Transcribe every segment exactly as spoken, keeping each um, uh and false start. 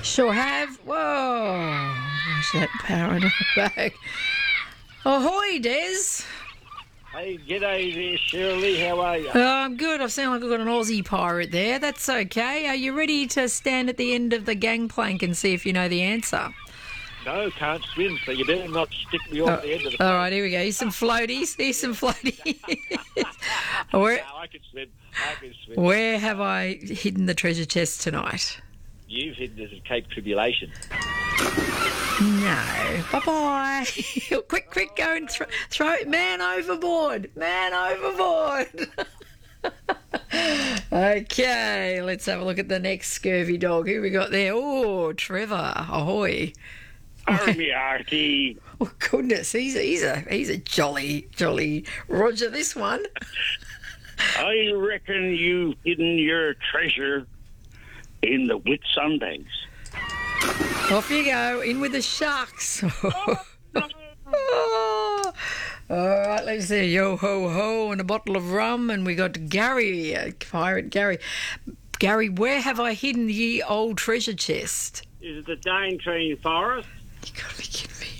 Sure have. Whoa. Where's that power in the back? Ahoy, Des. Hey, g'day there, Shirley. How are you? Oh, I'm good. I sound like I've got an Aussie pirate there. That's okay. Are you ready to stand at the end of the gangplank and see if you know the answer? No, can't swim, so you better not stick me off Oh, the end of the... all right, here we go. Here's some floaties. Here's some floaties. where, No, I can swim. I can swim. where have I hidden the treasure chest tonight? You've hidden this at Cape Tribulation. No. Bye-bye. quick, quick, go and throw, throw it. Man overboard. Man overboard. Okay, let's have a look at the next scurvy dog. Who we got there? Oh, Trevor. Ahoy. Army Artie. Oh, goodness. He's a, he's a, he's a jolly, jolly Roger, this one. I reckon you've hidden your treasure in the Whitsundays. Off you go. In with the sharks. Oh. All right, let's see. Yo ho ho and a bottle of rum, and we got Gary, uh, Pirate Gary. Gary, where have I hidden the old treasure chest? Is it the Daintree Forest? You gotta be kidding me.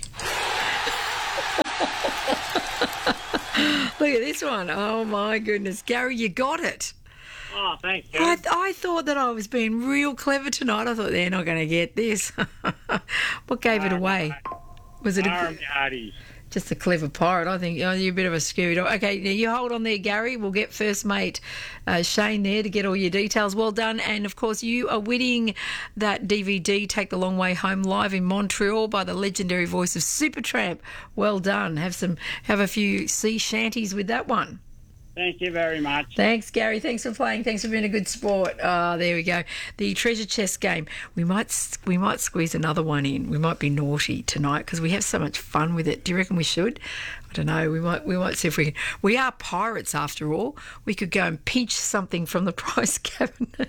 Look at this one. Oh my goodness, Gary, you got it. Oh, thanks, I, I thought that I was being real clever tonight. I thought they're not going to get this. What gave it away? Was it a, Army Artie. just a clever pirate? I think oh, you're a bit of a screwy dog. Okay, now you hold on there, Gary. We'll get first mate uh, Shane there to get all your details. Well done. And, of course, you are winning that D V D, Take the Long Way Home, live in Montreal by the legendary voice of Supertramp. Well done. Have some, have a few sea shanties with that one. Thank you very much. Thanks, Gary. Thanks for playing. Thanks for being a good sport. Ah, there we go. The treasure chest game. We might we might squeeze another one in. We might be naughty tonight because we have so much fun with it. Do you reckon we should? I don't know. We might we might see if we can. We are pirates after all. We could go and pinch something from the prize cabinet.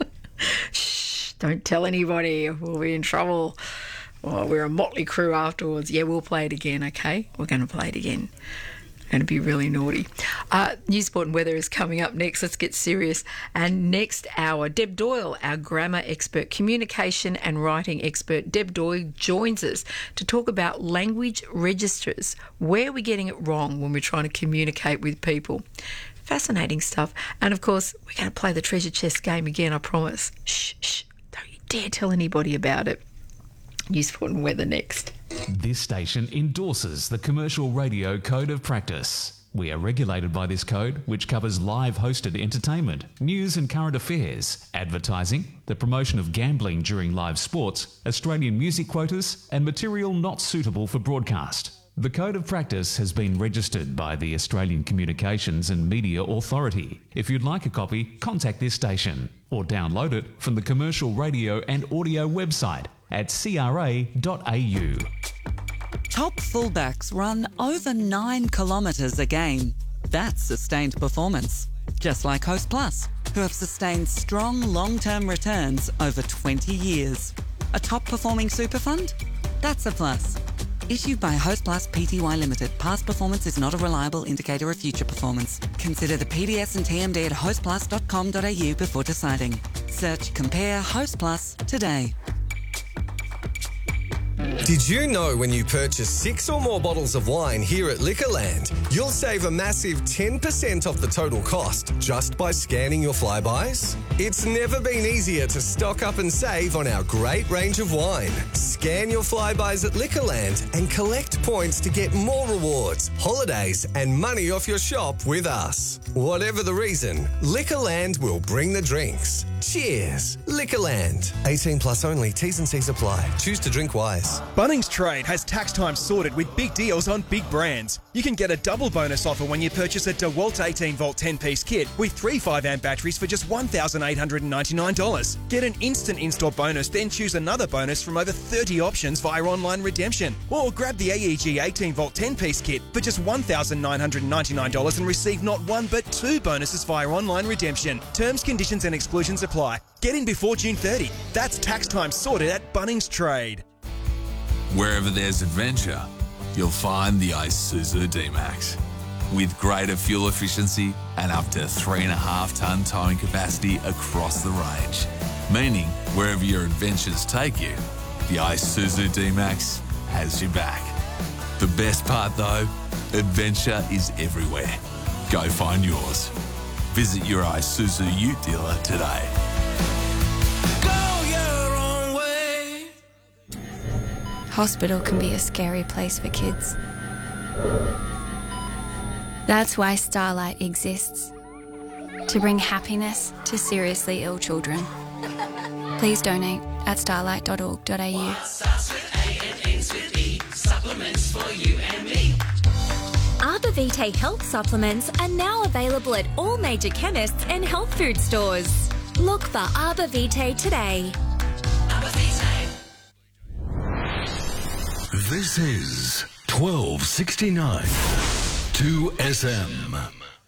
Shh! Don't tell anybody. We'll be in trouble. Oh, we're a motley crew afterwards. Yeah, we'll play it again. Okay, we're going to play it again. Going to be really naughty. Uh, News, Sport and Weather is coming up next. Let's get serious. And next hour, Deb Doyle, our grammar expert, communication and writing expert, Deb Doyle joins us to talk about language registers. Where are we getting it wrong when we're trying to communicate with people? Fascinating stuff. And, of course, we're going to play the treasure chest game again, I promise. Shh, shh. Don't you dare tell anybody about it. News, Sport and Weather next. This station endorses the Commercial Radio Code of Practice. We are regulated by this code, which covers live hosted entertainment, news and current affairs, advertising, the promotion of gambling during live sports, Australian music quotas, and material not suitable for broadcast. The Code of Practice has been registered by the Australian Communications and Media Authority. If you'd like a copy, contact this station or download it from the Commercial Radio and Audio website at c r a dot a u. Top fullbacks run over nine kilometres a game. That's sustained performance. Just like Host Plus, who have sustained strong long-term returns over twenty years. A top-performing super fund? That's a plus. Issued by Host Plus Pty Limited. Past performance is not a reliable indicator of future performance. Consider the P D S and T M D at host plus dot com dot a u before deciding. Search Compare Host Plus today. Did you know when you purchase six or more bottles of wine here at Liquorland, you'll save a massive ten percent off the total cost just by scanning your flybys? It's never been easier to stock up and save on our great range of wine. Scan your flybys at Liquorland and collect points to get more rewards, holidays and money off your shop with us. Whatever the reason, Liquorland will bring the drinks. Cheers, Liquorland. eighteen plus only, T's and C's apply. Choose to drink wise. Bunnings Trade has tax time sorted with big deals on big brands. You can get a double bonus offer when you purchase a DeWalt eighteen volt ten-piece kit with three five amp batteries for just one thousand eight hundred ninety-nine dollars. Get an instant install bonus, then choose another bonus from over thirty options via online redemption. Or grab the A E G eighteen volt ten-piece kit for just one thousand nine hundred ninety-nine dollars and receive not one but two bonuses via online redemption. Terms, conditions and exclusions apply. Get in before June thirtieth. That's tax time sorted at Bunnings Trade. Wherever there's adventure, you'll find the Isuzu D-Max. With greater fuel efficiency and up to three and a half tonne towing capacity across the range. meaning wherever your adventures take you, the Isuzu D-Max has your back. The best part though, adventure is everywhere. Go find yours. Visit your Isuzu Ute dealer today. Go your own way. Hospital can be a scary place for kids. That's why Starlight exists. To bring happiness to seriously ill children. Please donate at starlight dot org dot a u. Arbor Vitae health supplements are now available at all major chemists and health food stores. Look for Arbor Vitae today. This is twelve sixty-nine two S M.